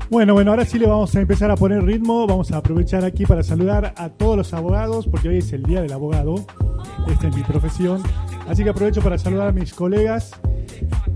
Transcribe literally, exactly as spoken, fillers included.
Bueno, bueno, ahora sí le vamos a empezar a poner ritmo. Vamos a aprovechar aquí para saludar a todos los abogados, porque hoy es el Día del Abogado. Esta es mi profesión. Así que aprovecho para saludar a mis colegas